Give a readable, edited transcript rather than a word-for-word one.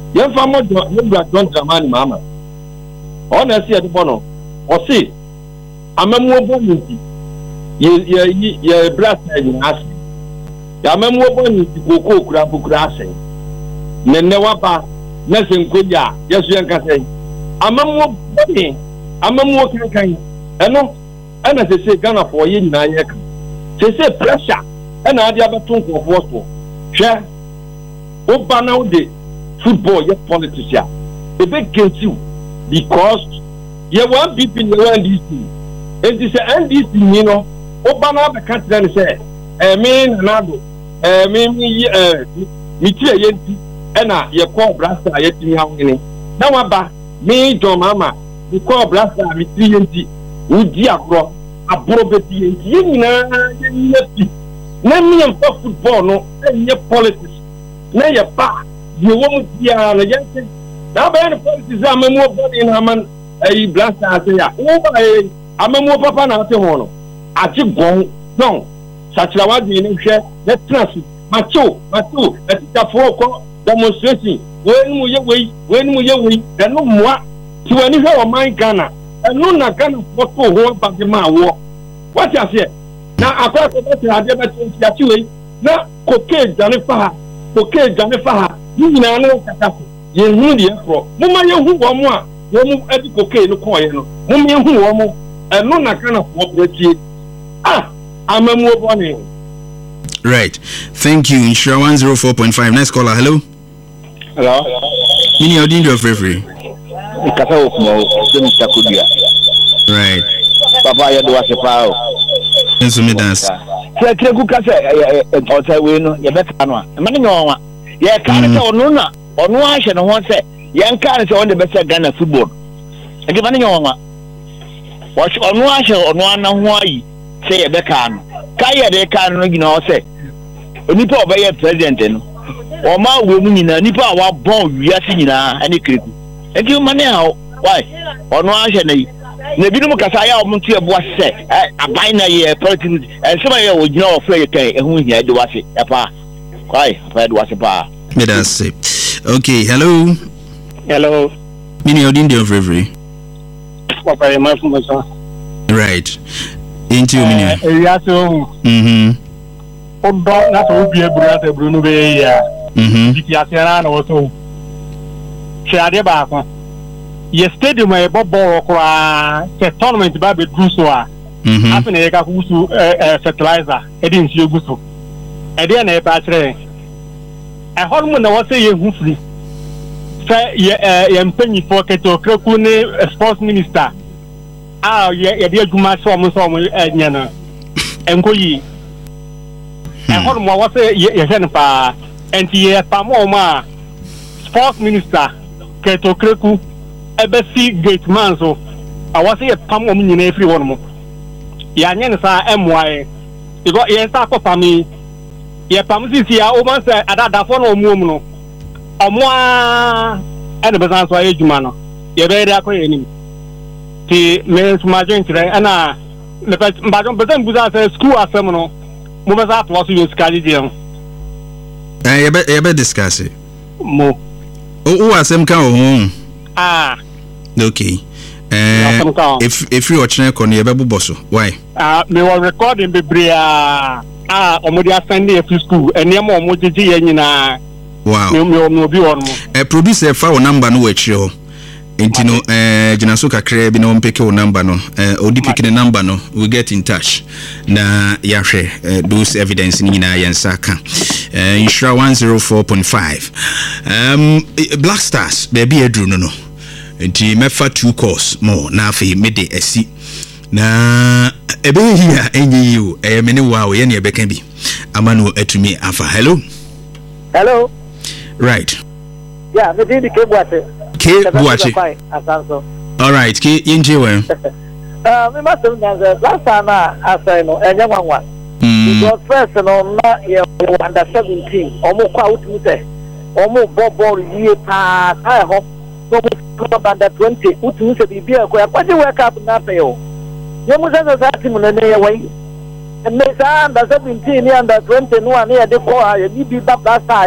Yen famo John Dramani Mama. Honestly, at the bono, or see, Amamu Boniti, ye blast in us. Amamu Boniti, Boko, Grabu Grassing. Nenewapa, Nessin Kuya, yes, you can say. Amamu Boni, Amamu Kankan, and no, and as they say, Ghana for you, Nayak. They say pressure, and I have a tongue of water. Share. Oba now the football, yes, politician. If they get you, because you want people in the NDC. And this NDC, you know, Oba now the country and say, Nado, Ena, you call Blaster, yet me how many. Now, Abba, me, John Mama, you call Blaster, me, TNT, Udiagro, a probity, name me and football, no, and your politics. Now you're back. You won't be a young. Now, by the politics, I'm a more body in a man, a blaster. I say, I'm a more papa now. I just go, no, such a one in share, let's trust Macho, that's the 4 o'clock demonstration. When we wait, and no more to any of my Ghana, and no Ghana for 4 back in my war. What I say? Now, I got to that you now, cocaine, Janifa. Okay, Janifa, you know, you need the afro. Mumma, you who one more, you move at the cocaine, no coin, Mummy, who one more, and no kind of what. I'm a more bonny. Right. Thank you. Insure 104.5. Nice caller. Hello. Hello. Mini audio free. Right. Papa, you do a separo. And so me dance. Kuka say we no ye better no mani no ye kan say onu na onu ahye no ho say ye kan say on the best Ghana football e mani no wa onu ahye onu ana ho ayi say ye better no kai ye de kan no gina o say onipa obeye president no o ma wo mu nyina nipa wa bon wiase nyina ani kreku e mani how why onu ahye na yi na bi no kasa ya omuntu e boa se aban na ye politics and some ya ogina of free kai ehun hia de wase pa kwai pa de wase pa me da say okay. Hello mini odin de free papa my phone so right into mini area so odo na so bi eburu ata eburu no be ya biti asera na wo so shade ba ko ye stadium e bobo kwa the tournament ba be do so a afi na ye ka kusu fertilizer e di nsi eguso e de na e ba kire e hormone na wo say ye hu free say ye mpanyi for keto kreku ni sports minister ye de adwuma so mo nya no enkoyi e hormone wo say ye hwe no pa enti ye pa mo ma sports minister keto kreku ebesi gate man so awase ye pam om nyina efri won mo ya nya ne sa emwae because ye sa ko pami ye pam sisi ya o man say adada fo no omuom no omwa ene bezan so aye juma no ye be da ko ye nim ti me suma jentre ana le pa mbajon bezan buza say school asem no mo be sa plus you skali dem ye be discuss mo o asem kan o okay. If you watch Neko near Babu Bosso, why? Me were recording the Bria Omodia Sunday to school and near more Mojiji and wow. No be on a producer file number no which you intino Janasuka Crab in on pick your number no Odi pick the number no we get in touch na yashe those evidence in Yansaka Insure 104.5 Black Stars baby a no nti mefa 2 course more na afi mede asi na ebe hia enyi you mene wow ye ne ebeka bi amanu atumi afa. Hello right yeah me did ke buate all right ke yenje we me must have last time I say no enye wanwa because first no na ye under 17 omo kwa utu say omo bobo yie pa ta ho no under 20 utu se bibia ko akwaje wake up na pe o ye mu se sa team no ne ye wai and me sa under 17 ni under 20 no ane ye de ko a ye bi ba